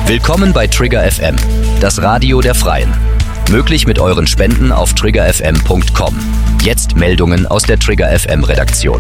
Willkommen bei Trigger FM, das Radio der Freien. Möglich mit euren Spenden auf triggerfm.com. Jetzt Meldungen aus der Trigger FM Redaktion.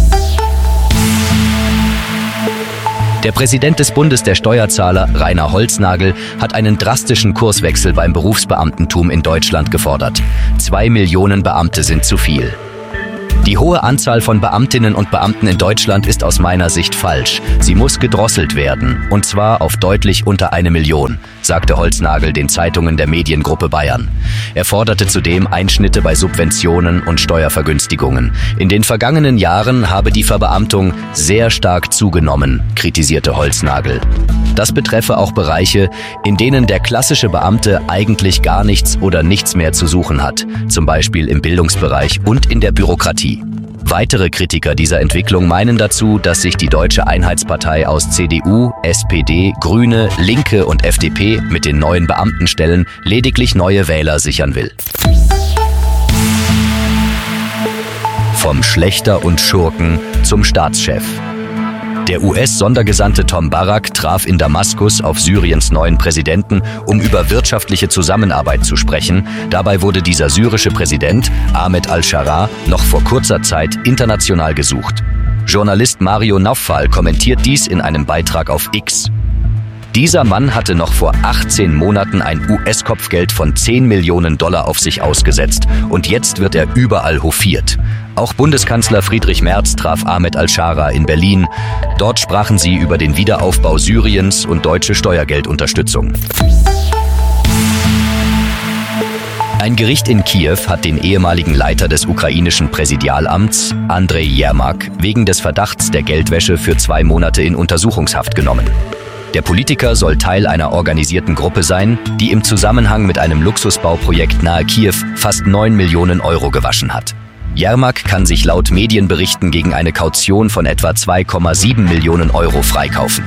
Der Präsident des Bundes der Steuerzahler, Rainer Holznagel, hat einen drastischen Kurswechsel beim Berufsbeamtentum in Deutschland gefordert. 2 Millionen Beamte sind zu viel. Die hohe Anzahl von Beamtinnen und Beamten in Deutschland ist aus meiner Sicht falsch. Sie muss gedrosselt werden, und zwar auf deutlich unter 1 Million, sagte Holznagel den Zeitungen der Mediengruppe Bayern. Er forderte zudem Einschnitte bei Subventionen und Steuervergünstigungen. In den vergangenen Jahren habe die Verbeamtung sehr stark zugenommen, kritisierte Holznagel. Das betreffe auch Bereiche, in denen der klassische Beamte eigentlich gar nichts oder nichts mehr zu suchen hat, zum Beispiel im Bildungsbereich und in der Bürokratie. Weitere Kritiker dieser Entwicklung meinen dazu, dass sich die Deutsche Einheitspartei aus CDU, SPD, Grüne, Linke und FDP mit den neuen Beamtenstellen lediglich neue Wähler sichern will. Vom Schlächter und Schurken zum Staatschef. Der US-Sondergesandte Tom Barrack traf in Damaskus auf Syriens neuen Präsidenten, um über wirtschaftliche Zusammenarbeit zu sprechen. Dabei wurde dieser syrische Präsident, Ahmed al-Sharaa, noch vor kurzer Zeit international gesucht. Journalist Mario Nauffal kommentiert dies in einem Beitrag auf X. Dieser Mann hatte noch vor 18 Monaten ein US-Kopfgeld von 10 Millionen Dollar auf sich ausgesetzt und jetzt wird er überall hofiert. Auch Bundeskanzler Friedrich Merz traf Ahmed al-Sharaa in Berlin. Dort sprachen sie über den Wiederaufbau Syriens und deutsche Steuergeldunterstützung. Ein Gericht in Kiew hat den ehemaligen Leiter des ukrainischen Präsidialamts, Andrei Jermak, wegen des Verdachts der Geldwäsche für 2 Monate in Untersuchungshaft genommen. Der Politiker soll Teil einer organisierten Gruppe sein, die im Zusammenhang mit einem Luxusbauprojekt nahe Kiew fast 9 Millionen Euro gewaschen hat. Jermak kann sich laut Medienberichten gegen eine Kaution von etwa 2,7 Millionen Euro freikaufen.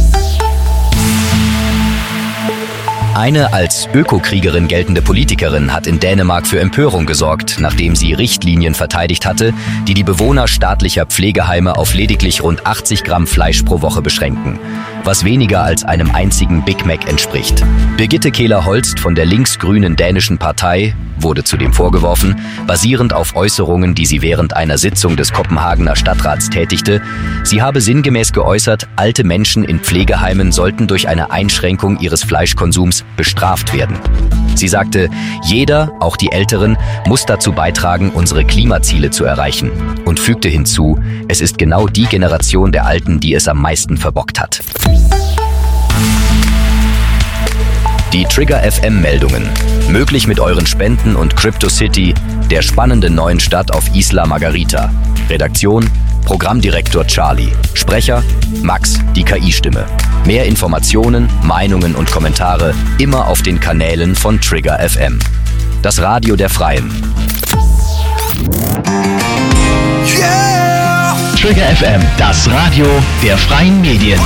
Eine als Ökokriegerin geltende Politikerin hat in Dänemark für Empörung gesorgt, nachdem sie Richtlinien verteidigt hatte, die die Bewohner staatlicher Pflegeheime auf lediglich rund 80 Gramm Fleisch pro Woche beschränken, was weniger als einem einzigen Big Mac entspricht. Birgitte Kehler-Holst von der linksgrünen dänischen Partei wurde zudem vorgeworfen, basierend auf Äußerungen, die sie während einer Sitzung des Kopenhagener Stadtrats tätigte, sie habe sinngemäß geäußert, alte Menschen in Pflegeheimen sollten durch eine Einschränkung ihres Fleischkonsums bestraft werden. Sie sagte, jeder, auch die Älteren, muss dazu beitragen, unsere Klimaziele zu erreichen, und fügte hinzu, es ist genau die Generation der Alten, die es am meisten verbockt hat. Die Trigger FM-Meldungen. Möglich mit euren Spenden und CryptoCity, der spannenden neuen Stadt auf Isla Margarita. Redaktion: Programmdirektor Charlie. Sprecher: Max, die KI-Stimme. Mehr Informationen, Meinungen und Kommentare immer auf den Kanälen von Trigger FM. Das Radio der Freien. Trigger FM, das Radio der freien Medien.